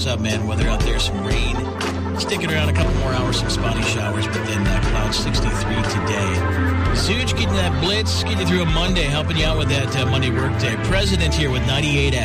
What's up, man? Weather out there, some rain. Sticking around a couple more hours, some spotty showers, but then cloud 63 today. Zuge getting that blitz, getting you through a Monday, helping you out with that Monday work day. President here with 98